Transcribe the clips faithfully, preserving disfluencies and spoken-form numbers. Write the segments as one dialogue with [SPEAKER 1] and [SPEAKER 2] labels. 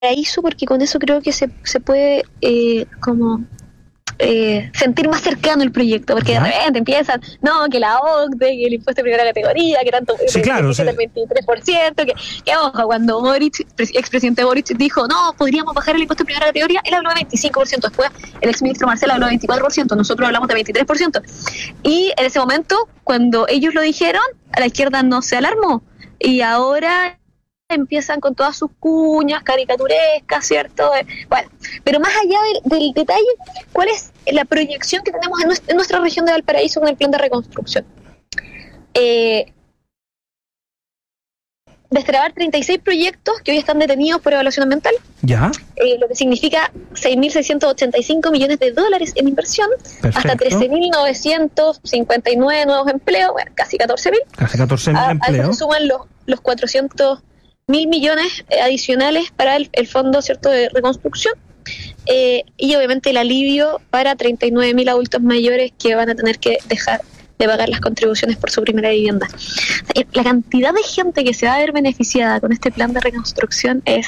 [SPEAKER 1] Valparaíso, porque con eso creo que se, se puede eh, como eh, sentir más cercano el proyecto, porque ¿Ah? de repente empiezan, no, que la O C D E, que el impuesto de primera categoría, que tanto
[SPEAKER 2] sí, claro, sí.
[SPEAKER 1] el veintitrés por ciento, que, que ojo, cuando Boric, expresidente Boric dijo, no, podríamos bajar el impuesto de primera categoría, él habló de veinticinco por ciento, después el exministro Marcelo habló de veinticuatro por ciento, nosotros hablamos de veintitrés por ciento, y en ese momento, cuando ellos lo dijeron, a la izquierda no se alarmó, y ahora empiezan con todas sus cuñas caricaturescas, ¿cierto? Eh, bueno, pero más allá del, del detalle, ¿cuál es la proyección que tenemos en nuestra, en nuestra región de Valparaíso con el plan de reconstrucción? Eh, destrabar treinta y seis proyectos que hoy están detenidos por evaluación ambiental,
[SPEAKER 2] ya,
[SPEAKER 1] eh, lo que significa seis mil seiscientos ochenta y cinco millones de dólares en inversión, perfecto, hasta trece mil novecientos cincuenta y nueve nuevos empleos, bueno, casi catorce mil.
[SPEAKER 2] Casi catorce mil empleos.
[SPEAKER 1] A, a se suman los, los cuatrocientos mil millones adicionales para el, el fondo, ¿cierto?, de reconstrucción, eh, y obviamente el alivio para treinta y nueve mil adultos mayores que van a tener que dejar de pagar las contribuciones por su primera vivienda. O sea, la cantidad de gente que se va a ver beneficiada con este plan de reconstrucción es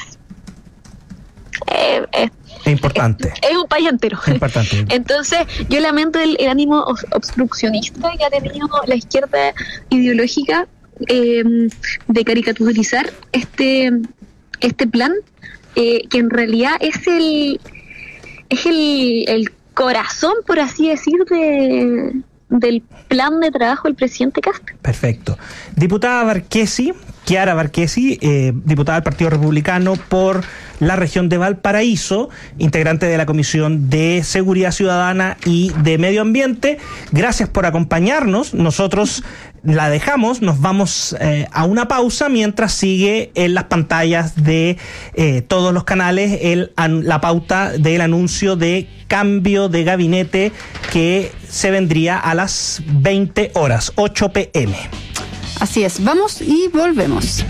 [SPEAKER 1] eh, es,
[SPEAKER 2] es importante.
[SPEAKER 1] Es, es un país entero.
[SPEAKER 2] Es importante.
[SPEAKER 1] Entonces, yo lamento el, el ánimo obstruccionista que ha tenido la izquierda ideológica Eh, de caricaturizar este este plan, eh, que en realidad es el es el, el corazón, por así decir, de del plan de trabajo del presidente Castro.
[SPEAKER 2] Perfecto. Diputada Barquesi, Chiara Barquesi, eh, diputada del Partido Republicano por la región de Valparaíso, integrante de la Comisión de Seguridad Ciudadana y de Medio Ambiente. Gracias por acompañarnos. Nosotros la dejamos, nos vamos eh, a una pausa mientras sigue en las pantallas de eh, todos los canales el, an, la pauta del anuncio de cambio de gabinete que se vendría a las veinte horas, ocho pe eme.
[SPEAKER 3] Así es, vamos y volvemos.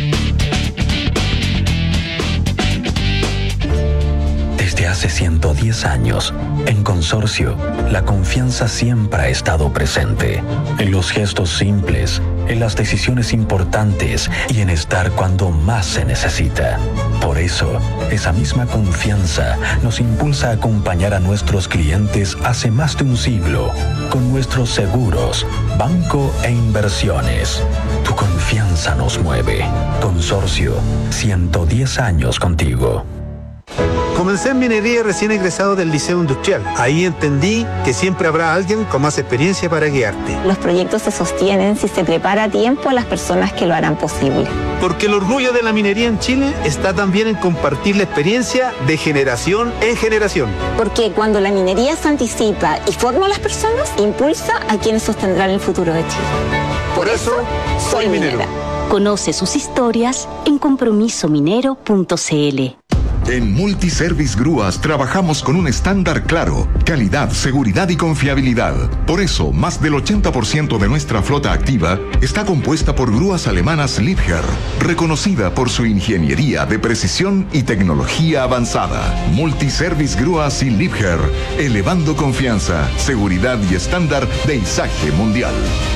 [SPEAKER 4] Desde hace ciento diez años, en Consorcio, la confianza siempre ha estado presente. En los gestos simples, en las decisiones importantes y en estar cuando más se necesita. Por eso, esa misma confianza nos impulsa a acompañar a nuestros clientes hace más de un siglo, con nuestros seguros, banco e inversiones. Tu confianza nos mueve. Consorcio, ciento diez años contigo.
[SPEAKER 5] Comencé en minería recién egresado del Liceo Industrial. Ahí entendí que siempre habrá alguien con más experiencia para guiarte.
[SPEAKER 6] Los proyectos se sostienen si se prepara a tiempo a las personas que lo harán posible.
[SPEAKER 5] Porque el orgullo de la minería en Chile está también en compartir la experiencia de generación en generación.
[SPEAKER 6] Porque cuando la minería se anticipa y forma a las personas, impulsa a quienes sostendrán el futuro de Chile.
[SPEAKER 5] Por, Por eso, soy minero. minera.
[SPEAKER 7] Conoce sus historias en compromiso minero punto ce ele.
[SPEAKER 8] En Multiservice Grúas trabajamos con un estándar claro, calidad, seguridad y confiabilidad. Por eso, más del ochenta por ciento de nuestra flota activa está compuesta por grúas alemanas Liebherr, reconocida por su ingeniería de precisión y tecnología avanzada. Multiservice Grúas y Liebherr, elevando confianza, seguridad y estándar de izaje mundial.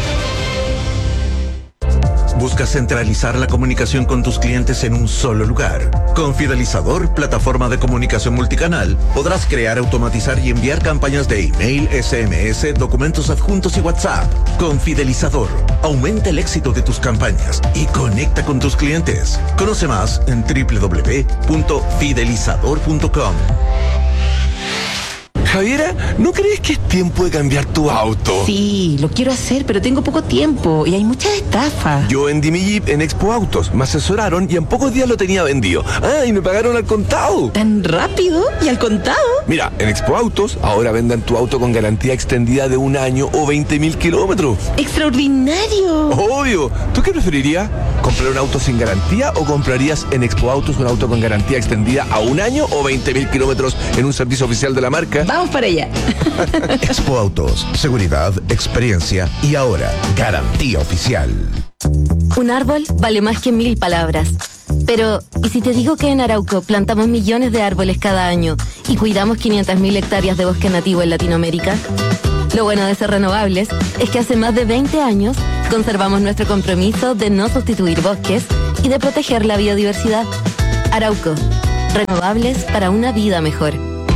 [SPEAKER 9] ¿Buscas centralizar la comunicación con tus clientes en un solo lugar? Con Fidelizador, plataforma de comunicación multicanal, podrás crear, automatizar y enviar campañas de email, ese eme ese, documentos adjuntos y WhatsApp. Con Fidelizador, aumenta el éxito de tus campañas y conecta con tus clientes. Conoce más en doble u doble u doble u punto fidelizador punto com.
[SPEAKER 10] Javiera, ¿no crees que es tiempo de cambiar tu auto?
[SPEAKER 11] Sí, lo quiero hacer, pero tengo poco tiempo y hay muchas estafas.
[SPEAKER 10] Yo vendí mi Jeep en Expo Autos, me asesoraron y en pocos días lo tenía vendido. Ah, y me pagaron al contado.
[SPEAKER 11] ¿Tan rápido? ¿Y al contado?
[SPEAKER 10] Mira, en Expo Autos ahora vendan tu auto con garantía extendida de un año o veinte mil kilómetros.
[SPEAKER 11] ¡Extraordinario!
[SPEAKER 10] Obvio. ¿Tú qué preferirías? ¿Comprar un auto sin garantía o comprarías en Expo Autos un auto con garantía extendida a un año o veinte mil kilómetros en un servicio oficial de la marca?
[SPEAKER 11] Vamos para allá.
[SPEAKER 12] Expo Autos, seguridad, experiencia y ahora garantía oficial.
[SPEAKER 7] Un árbol vale más que mil palabras. Pero, ¿y si te digo que en Arauco plantamos millones de árboles cada año y cuidamos quinientas mil hectáreas de bosque nativo en Latinoamérica? Lo bueno de ser renovables es que hace más de veinte años conservamos nuestro compromiso de no sustituir bosques y de proteger la biodiversidad. Arauco, Renovables para una vida mejor.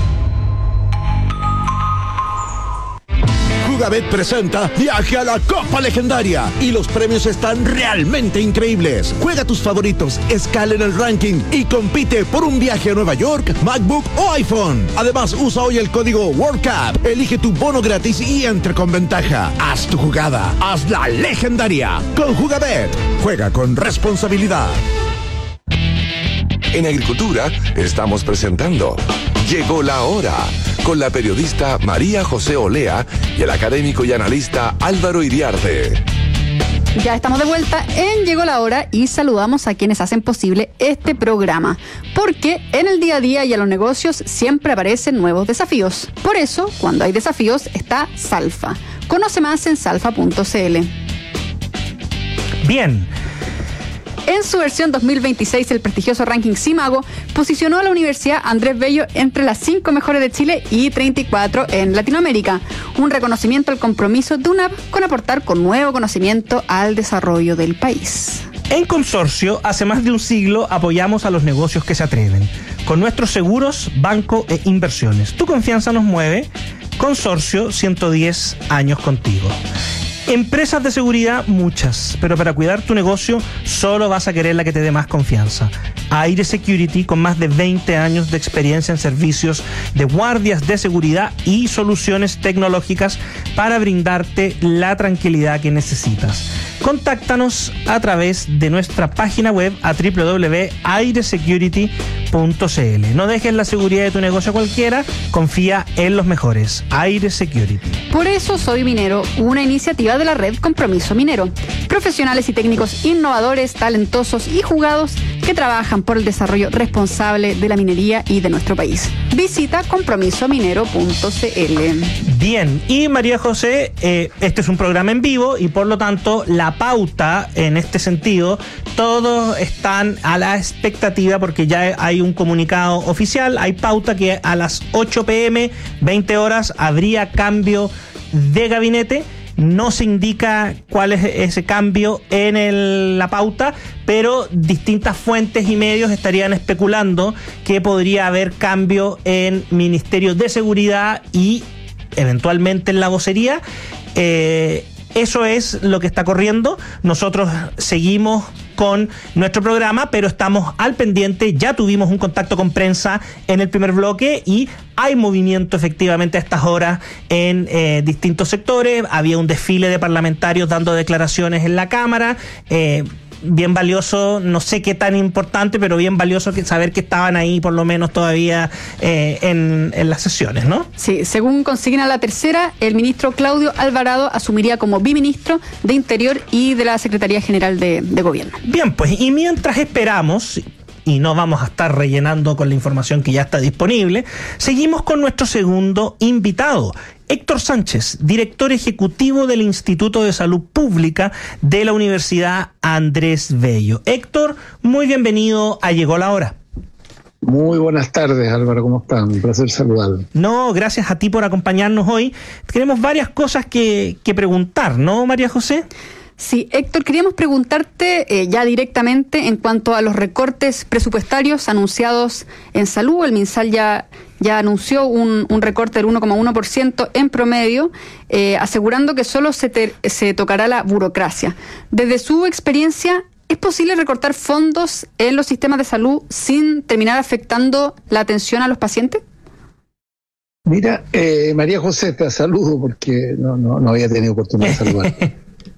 [SPEAKER 13] Jugabet presenta Viaje a la Copa Legendaria y los premios están realmente increíbles. Juega tus favoritos, escala en el ranking y compite por un viaje a Nueva York, MacBook o iPhone. Además, usa hoy el código World Cup, elige tu bono gratis y entra con ventaja. Haz tu jugada, haz la legendaria con Jugabet. Juega con responsabilidad.
[SPEAKER 10] En Agricultura estamos presentando Llegó la Hora, con la periodista María José Olea y el académico y analista Álvaro Iriarte.
[SPEAKER 3] Ya estamos de vuelta en Llegó la Hora y saludamos a quienes hacen posible este programa, porque en el día a día y a los negocios siempre aparecen nuevos desafíos. Por eso, cuando hay desafíos, está Salfa. Conoce más en salfa punto c l.
[SPEAKER 2] Bien.
[SPEAKER 3] En su versión dos mil veintiséis, el prestigioso ranking Simago posicionó a la Universidad Andrés Bello entre las cinco mejores de Chile y treinta y cuatro en Latinoamérica. Un reconocimiento al compromiso de UNAP con aportar con nuevo conocimiento al desarrollo del país.
[SPEAKER 2] En Consorcio, hace más de un siglo apoyamos a los negocios que se atreven. Con nuestros seguros, banco e inversiones. Tu confianza nos mueve. Consorcio, ciento diez años contigo. Empresas de seguridad, muchas, pero para cuidar tu negocio solo vas a querer la que te dé más confianza. Aire Security, con más de veinte años de experiencia en servicios de guardias de seguridad y soluciones tecnológicas para brindarte la tranquilidad que necesitas. Contáctanos a través de nuestra página web a doble u doble u doble u punto aire security punto c l. No dejes la seguridad de tu negocio a cualquiera, confía en los mejores. Aire Security.
[SPEAKER 3] Por eso soy minero, una iniciativa de la red Compromiso Minero. Profesionales y técnicos innovadores, talentosos y jugados que trabajan por el desarrollo responsable de la minería y de nuestro país. Visita compromiso minero punto c l.
[SPEAKER 2] Bien, y María José, eh, este es un programa en vivo y por lo tanto la pauta en este sentido, todos están a la expectativa porque ya hay un comunicado oficial, hay pauta que a las ocho pe eme, veinte horas, habría cambio de gabinete. No se indica cuál es ese cambio en el, la pauta, pero distintas fuentes y medios estarían especulando que podría haber cambio en Ministerio de Seguridad y eventualmente en la vocería. Eh, eso es lo que está corriendo. Nosotros seguimos con nuestro programa, pero estamos al pendiente. Ya tuvimos un contacto con prensa en el primer bloque y hay movimiento efectivamente a estas horas en eh, distintos sectores. Había un desfile de parlamentarios dando declaraciones en la Cámara. Eh, bien valioso, no sé qué tan importante, pero bien valioso que saber que estaban ahí por lo menos todavía eh, en, en las sesiones, ¿no?
[SPEAKER 3] Sí, según consigna la tercera, el ministro Claudio Alvarado asumiría como biministro de Interior y de la Secretaría General de, de Gobierno.
[SPEAKER 2] Bien, pues, y mientras esperamos, y no vamos a estar rellenando con la información que ya está disponible, seguimos con nuestro segundo invitado, Héctor Sánchez, director ejecutivo del Instituto de Salud Pública de la Universidad Andrés Bello. Héctor, muy bienvenido a Llegó la Hora.
[SPEAKER 14] Muy buenas tardes, Álvaro, ¿cómo están? Un placer saludarlo.
[SPEAKER 2] No, gracias a ti por acompañarnos hoy. Tenemos varias cosas que, que preguntar, ¿no, María José?
[SPEAKER 3] Sí, Héctor, queríamos preguntarte eh, ya directamente en cuanto a los recortes presupuestarios anunciados en salud. El MinSal ya, ya anunció un, un recorte del uno coma uno por ciento en promedio, eh, asegurando que solo se, te, se tocará la burocracia. Desde su experiencia, ¿es posible recortar fondos en los sistemas de salud sin terminar afectando la atención a los pacientes?
[SPEAKER 14] Mira, eh, María José, te saludo porque no, no, no había tenido oportunidad de saludarte.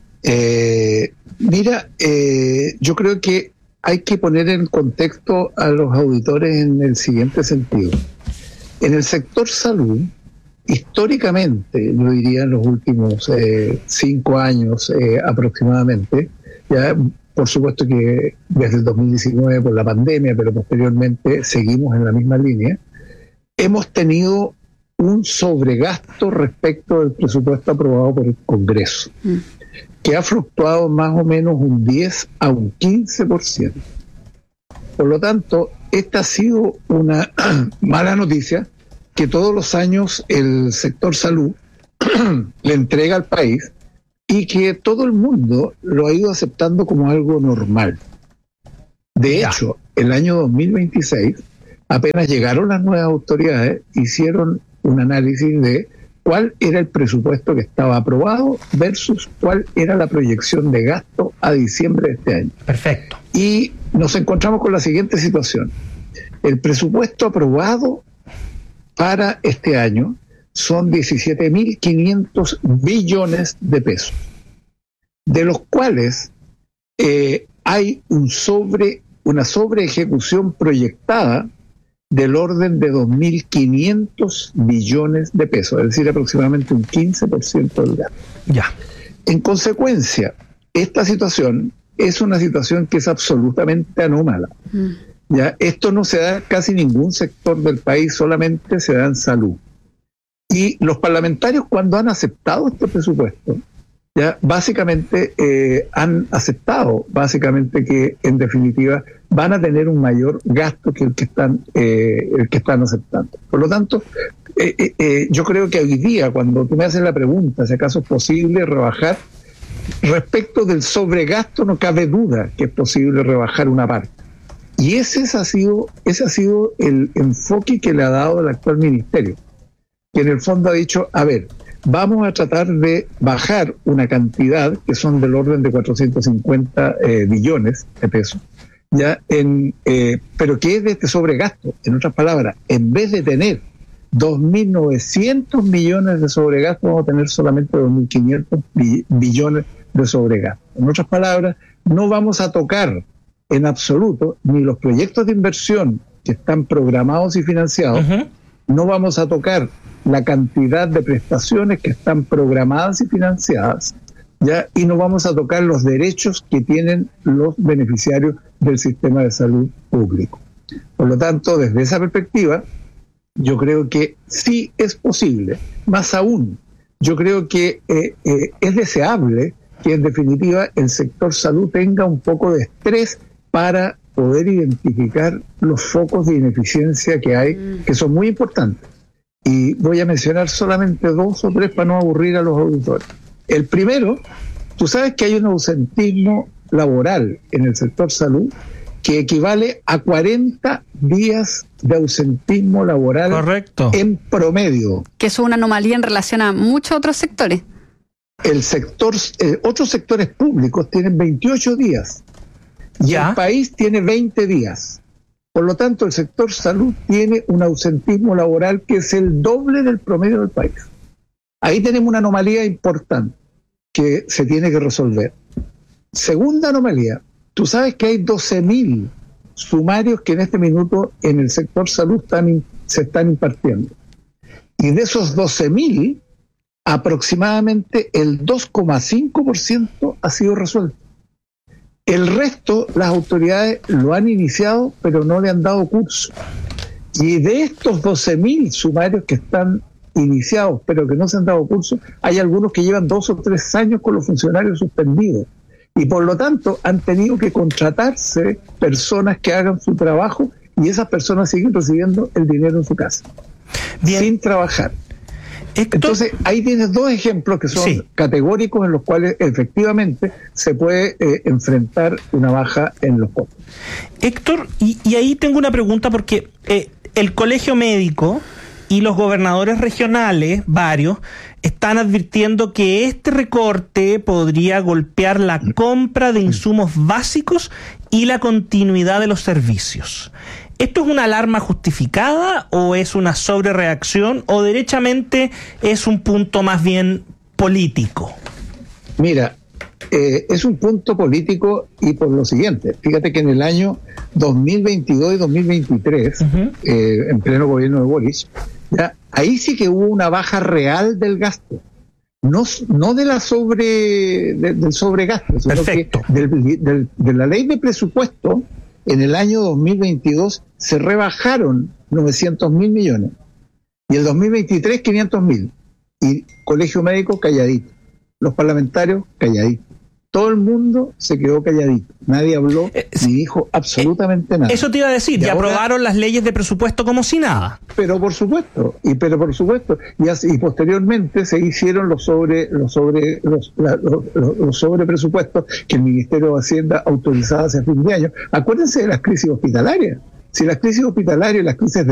[SPEAKER 14] Eh, mira, eh, yo creo que hay que poner en contexto a los auditores en el siguiente sentido. En el sector salud, históricamente, yo diría en los últimos eh, cinco años eh, aproximadamente, ya por supuesto que desde el dos mil diecinueve por la pandemia, pero posteriormente seguimos en la misma línea, hemos tenido un sobregasto respecto del presupuesto aprobado por el Congreso. Mm. que ha fluctuado más o menos un diez a un quince por ciento. Por lo tanto, esta ha sido una mala noticia que todos los años el sector salud le entrega al país y que todo el mundo lo ha ido aceptando como algo normal. De hecho, el año dos mil veintiséis apenas llegaron las nuevas autoridades, hicieron un análisis de cuál era el presupuesto que estaba aprobado versus cuál era la proyección de gasto a diciembre de este año.
[SPEAKER 2] Perfecto.
[SPEAKER 14] Y nos encontramos con la siguiente situación. El presupuesto aprobado para este año son diecisiete mil quinientos billones de pesos, de los cuales eh, hay un sobre, una sobre ejecución proyectada del orden de dos mil quinientos billones de pesos, es decir, aproximadamente un quince por ciento del gasto.
[SPEAKER 2] Ya.
[SPEAKER 14] En consecuencia, esta situación es una situación que es absolutamente anómala. Mm. Ya, esto no se da en casi ningún sector del país, solamente se da en salud. Y los parlamentarios, cuando han aceptado este presupuesto, ya básicamente eh, han aceptado básicamente que en definitiva van a tener un mayor gasto que el que están eh, el que están aceptando. Por lo tanto, eh, eh, eh, yo creo que hoy día, cuando tú me haces la pregunta si acaso es posible rebajar, respecto del sobregasto no cabe duda que es posible rebajar una parte. Y ese ha sido, ese ha sido el enfoque que le ha dado el actual ministerio, que en el fondo ha dicho, a ver, vamos a tratar de bajar una cantidad que son del orden de cuatrocientos cincuenta eh, billones de pesos, ya en, eh, pero que es de este sobregasto. En otras palabras, en vez de tener dos mil novecientos millones de sobregasto, vamos a tener solamente dos mil quinientos billones de sobregasto. En otras palabras, no vamos a tocar en absoluto ni los proyectos de inversión que están programados y financiados, uh-huh. no vamos a tocar la cantidad de prestaciones que están programadas y financiadas, ya, y no vamos a tocar los derechos que tienen los beneficiarios del sistema de salud público. Por lo tanto, desde esa perspectiva, yo creo que sí es posible. Más aún, yo creo que eh, eh, es deseable que en definitiva el sector salud tenga un poco de estrés para poder identificar los focos de ineficiencia que hay, mm. que son muy importantes. Y voy a mencionar solamente dos o tres para no aburrir a los auditores. El primero, tú sabes que hay un ausentismo laboral en el sector salud que equivale a cuarenta días de ausentismo laboral. Correcto. En promedio.
[SPEAKER 3] Que es una anomalía en relación a muchos otros sectores.
[SPEAKER 14] El sector, eh, otros sectores públicos tienen veintiocho días y ¿Ya? el país tiene veinte días. Por lo tanto, el sector salud tiene un ausentismo laboral que es el doble del promedio del país. Ahí tenemos una anomalía importante que se tiene que resolver. Segunda anomalía, tú sabes que hay doce mil sumarios que en este minuto en el sector salud están, se están impartiendo. Y de esos doce mil, aproximadamente el dos coma cinco por ciento ha sido resuelto. El resto, las autoridades lo han iniciado, pero no le han dado curso. Y de estos doce mil sumarios que están iniciados, pero que no se han dado curso, hay algunos que llevan dos o tres años con los funcionarios suspendidos. Y por lo tanto, han tenido que contratarse personas que hagan su trabajo y esas personas siguen recibiendo el dinero en su casa, Bien. sin trabajar. Héctor, entonces, ahí tienes dos ejemplos que son sí. categóricos en los cuales efectivamente se puede eh, enfrentar una baja en los costos.
[SPEAKER 2] Héctor, y, y ahí tengo una pregunta porque eh, el Colegio Médico y los gobernadores regionales, varios, están advirtiendo que este recorte podría golpear la compra de insumos básicos y la continuidad de los servicios. ¿Esto es una alarma justificada o es una sobrereacción o derechamente es un punto más bien político?
[SPEAKER 14] Mira, eh, es un punto político y por lo siguiente. Fíjate que en el año dos mil veintidós y dos mil veintitrés, uh-huh. eh, en pleno gobierno de Boris, ya, ahí sí que hubo una baja real del gasto. No, no de la sobre de, del sobregasto, sino Perfecto. que del, del, de la ley de presupuesto. En el año dos mil veintidós se rebajaron novecientos mil millones y el dos mil veintitrés quinientos mil. Y Colegio Médico calladito, los parlamentarios calladitos. Todo el mundo se quedó calladito. Nadie habló eh, ni dijo absolutamente eh, nada.
[SPEAKER 2] Eso te iba a decir, y, y ahora, aprobaron las leyes de presupuesto como si nada.
[SPEAKER 14] Pero por supuesto, y pero por supuesto, y, así, y posteriormente se hicieron los sobre los sobre los, la, los, los, los sobre presupuestos que el Ministerio de Hacienda autorizaba hace fin de año. Acuérdense de las crisis hospitalarias. Si las crisis hospitalarias y las crisis